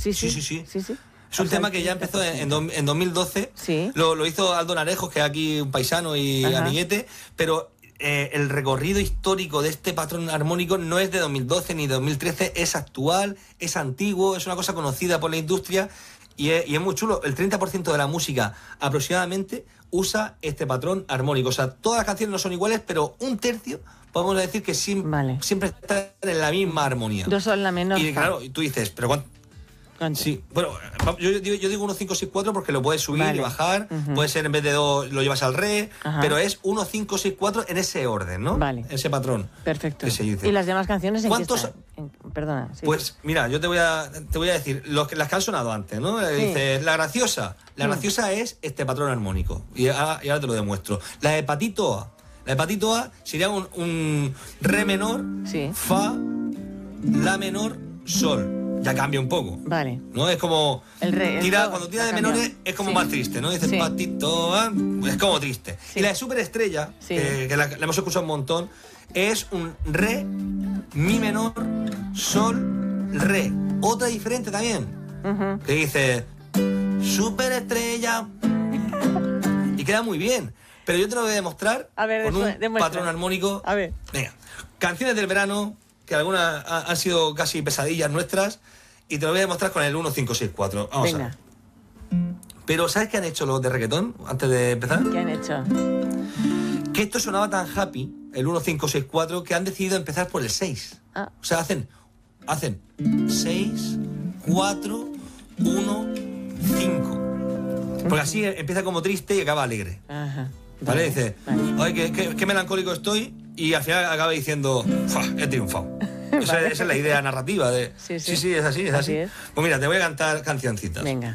Sí. Es un tema que ya empezó en 2012. Sí. Lo hizo Aldo Narejos, que es aquí un paisano y amiguete, pero el recorrido histórico de este patrón armónico no es de 2012 ni de 2013, es actual, es antiguo, es una cosa conocida por la industria y es muy chulo. El 30% de la música aproximadamente usa este patrón armónico. O sea, todas las canciones no son iguales, pero un tercio podemos decir que siempre están en la misma armonía. Do, sol, la menor. Y claro, tú dices, ¿pero cuánto? Sí, bueno, yo digo 1, 5, 6, 4 porque lo puedes subir y bajar, puede ser en vez de do lo llevas al re, pero es 1, 5, 6, 4 en ese orden, ¿no? Vale. Ese patrón. Perfecto. Que se dice. ¿Y las demás canciones en ¿cuántos? qué están? Perdona. Sí. Pues mira, yo te voy a decir las que han sonado antes, ¿no? Dices, la graciosa. La graciosa es este patrón armónico. Y ahora te lo demuestro. La hepatito A. La hepatito A sería un re menor, fa, la menor, sol. Ya cambia un poco. Vale. ¿No? Es como. Cuando tira de menores es como más triste, ¿no? Dices patito, es como triste. Y la de superestrella, que la hemos escuchado un montón, es un re, mi menor, sol, re. Otra diferente también. Que dice superestrella. Y queda muy bien. Pero yo te lo voy a demostrar con un patrón armónico. A ver. Venga. Canciones del verano, que algunas han sido casi pesadillas nuestras, y te lo voy a demostrar con el 1, 5, 6, 4. Vamos a ver. Pero ¿sabes qué han hecho los de reggaetón antes de empezar? ¿Qué han hecho? Que esto sonaba tan happy, el 1, 5, 6, 4, que han decidido empezar por el 6. O sea, hacen 6, 4, 1, 5. Porque así empieza como triste y acaba alegre. ¿Vale? Dice, ay, qué melancólico estoy, y al final acaba diciendo, he triunfado. Esa es la idea narrativa de... Sí, es así. Pues mira, te voy a cantar cancioncitas. Venga.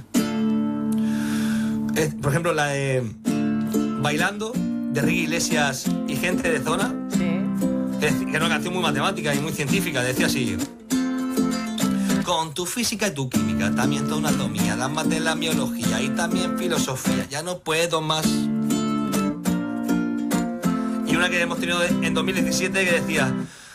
Por ejemplo, la de Bailando, de Ricky Iglesias y Gente de Zona. Que es una canción muy matemática y muy científica. Decía así: con tu física y tu química, también tu anatomía, las mates, la biología y también filosofía, ya no puedo más. Y una que hemos tenido en 2017 que decía: